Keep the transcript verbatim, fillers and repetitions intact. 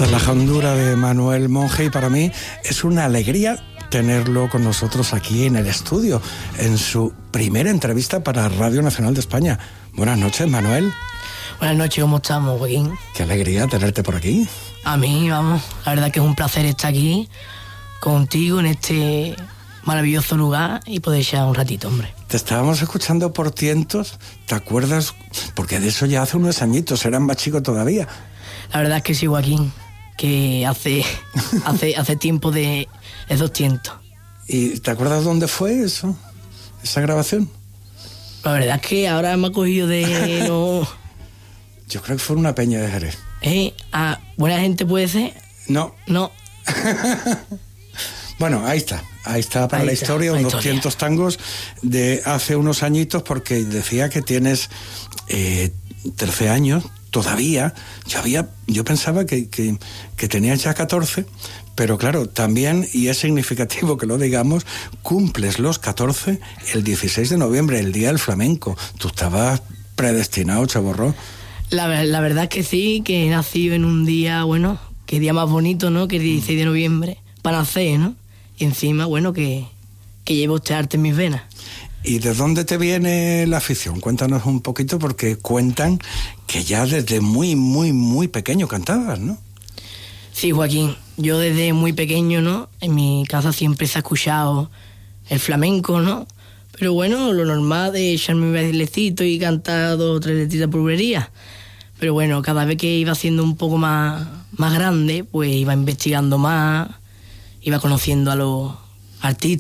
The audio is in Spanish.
Esta es la Hondura de Manuel Monge y para mí es una alegría tenerlo con nosotros aquí en el estudio, en su primera entrevista para Radio Nacional de España. Buenas noches, Manuel. Buenas noches, ¿cómo estamos, Joaquín? Qué alegría tenerte por aquí. A mí, vamos, la verdad que es un placer estar aquí contigo en este maravilloso lugar y poder echar un ratito, hombre. Te estábamos escuchando por tientos, ¿te acuerdas? Porque de eso ya hace unos añitos, eran más chicos todavía. La verdad es que sí, Joaquín, que hace hace hace tiempo de esos tientos. ¿Y te acuerdas dónde fue eso? ¿Esa grabación? La verdad es que ahora me ha cogido de... No... Yo creo que fue en una peña de Jerez. ¿Eh? ¿A buena gente puede ser? No. No. Bueno, ahí está. Ahí está para ahí la está, historia, la unos historia. cientos tangos de hace unos añitos, porque decía que tienes eh, trece años todavía. Yo había, yo pensaba que, que, que tenías ya catorce, pero claro, también, y es significativo que lo digamos, cumples los catorce el dieciséis de noviembre, el Día del Flamenco. Tú estabas predestinado, chaborró. La, la verdad es que sí, que he nacido en un día, bueno, que día más bonito, ¿no? Que el dieciséis de noviembre, para nacer, ¿no? Y encima, bueno, que, que llevo este arte en mis venas. ¿Y de dónde te viene la afición? Cuéntanos un poquito, porque cuentan que ya desde muy, muy, muy pequeño cantabas, ¿no? Sí, Joaquín, yo desde muy pequeño, ¿no? En mi casa siempre se ha escuchado el flamenco, ¿no? Pero bueno, lo normal de echarme un bailecito y cantar dos o tres letritas por bulería. Pero bueno, cada vez que iba siendo un poco más, más grande, pues iba investigando más, iba conociendo a los artistas